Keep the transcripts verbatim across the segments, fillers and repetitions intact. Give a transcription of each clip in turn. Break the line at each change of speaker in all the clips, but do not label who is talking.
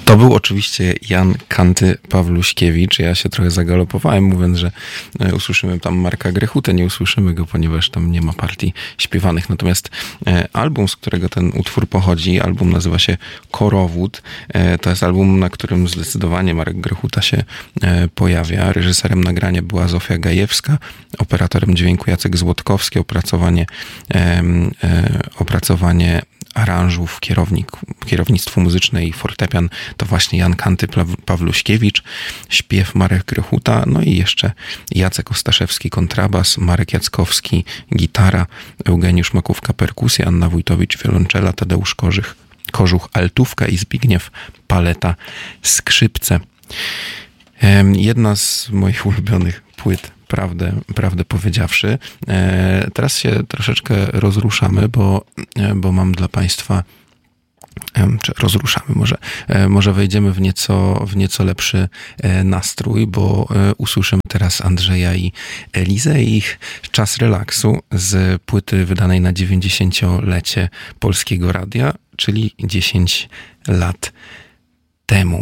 To był oczywiście Jan Kanty Pawluśkiewicz. Ja się trochę zagalopowałem, mówiąc, że usłyszymy tam Marka Grechutę. Nie usłyszymy go, ponieważ tam nie ma partii śpiewanych. Natomiast album, z którego ten utwór pochodzi, album nazywa się Korowód. To jest album, na którym zdecydowanie Marek Grechuta się pojawia. Reżyserem nagrania była Zofia Gajewska, operatorem dźwięku Jacek Złotkowski, opracowanie, opracowanie aranżów, kierownik, kierownictwo muzyczne i fortepian to właśnie Jan Kanty Pawluśkiewicz, śpiew Marek Grechuta, no i jeszcze Jacek Ostaszewski kontrabas, Marek Jackowski gitara, Eugeniusz Makówka perkusja, Anna Wójtowicz wiolonczela, Tadeusz Korzych, Kożuch altówka i Zbigniew Paleta skrzypce. Jedna z moich ulubionych płyt, prawdę, prawdę powiedziawszy. Teraz się troszeczkę rozruszamy, bo, bo mam dla Państwa, czy rozruszamy, może, może wejdziemy w nieco, w nieco lepszy nastrój, bo usłyszymy teraz Andrzeja i Elizę i ich Czas relaksu z płyty wydanej na dziewięćdziesięciolecie Polskiego Radia, czyli dziesięć lat temu.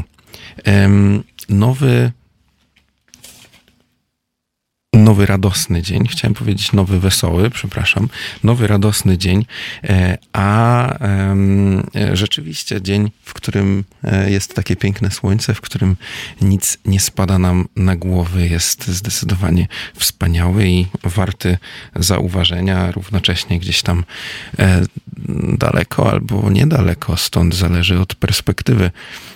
Nowy Nowy radosny dzień, chciałem powiedzieć nowy wesoły, przepraszam, nowy radosny dzień, a rzeczywiście dzień, w którym jest takie piękne słońce, w którym nic nie spada nam na głowy, jest zdecydowanie wspaniały i warty zauważenia, równocześnie gdzieś tam daleko albo niedaleko, stąd zależy od perspektywy.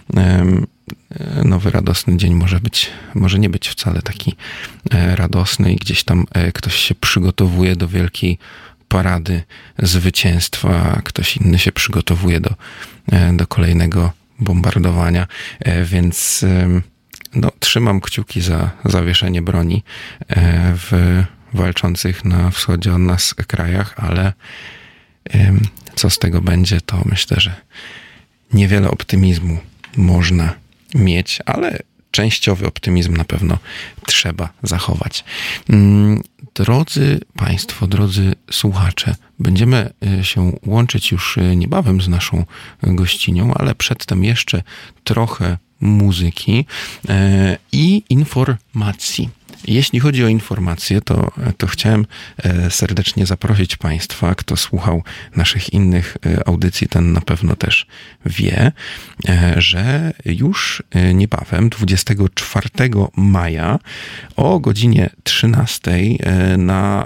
Nowy radosny dzień może być, może nie być wcale taki radosny i gdzieś tam ktoś się przygotowuje do wielkiej parady zwycięstwa, a ktoś inny się przygotowuje do, do kolejnego bombardowania, więc no, trzymam kciuki za zawieszenie broni w walczących na wschodzie od nas krajach, ale co z tego będzie, to myślę, że niewiele optymizmu można mieć, ale częściowy optymizm na pewno trzeba zachować. Drodzy Państwo, drodzy słuchacze, będziemy się łączyć już niebawem z naszą gościnią, ale przedtem jeszcze trochę muzyki i informacji. Jeśli chodzi o informacje, to, to chciałem serdecznie zaprosić Państwa, kto słuchał naszych innych audycji, ten na pewno też wie, że już niebawem, dwudziestego czwartego maja o godzinie trzynastej na,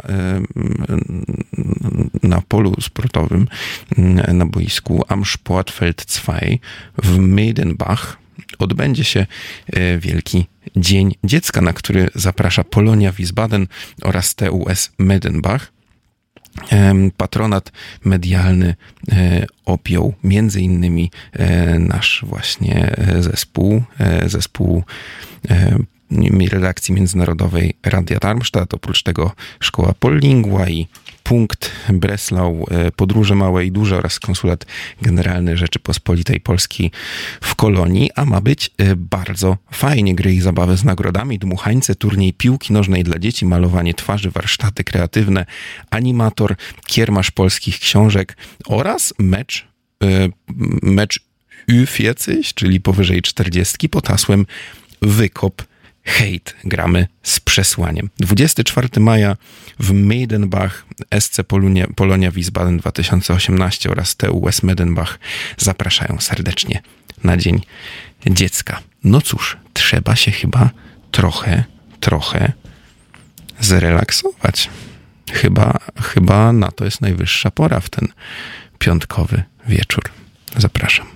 na polu sportowym, na boisku Am Sportfeld dwa w Meidenbach odbędzie się Wielki Dzień Dziecka, na który zaprasza Polonia Wiesbaden oraz T U S Medenbach. Patronat medialny objął między innymi nasz właśnie zespół, zespół redakcji międzynarodowej Radia Darmstadt, oprócz tego Szkoła Pollingua i Punkt Breslau, Podróże Małe i Duże oraz Konsulat Generalny Rzeczypospolitej Polskiej w Kolonii, a ma być bardzo fajnie. Gry i zabawy z nagrodami, dmuchańce, turniej piłki nożnej dla dzieci, malowanie twarzy, warsztaty kreatywne, animator, kiermasz polskich książek oraz mecz, mecz U czterdzieści, czyli powyżej czterdziestki pod hasłem Wykop hejt. Gramy z przesłaniem. dwudziestego czwartego maja w Meidenbach S C Polonia, Polonia Wiesbaden dwa tysiące osiemnaście oraz T U S Medenbach zapraszają serdecznie na Dzień Dziecka. No cóż, trzeba się chyba trochę, trochę zrelaksować. Chyba, chyba na to jest najwyższa pora w ten piątkowy wieczór. Zapraszam.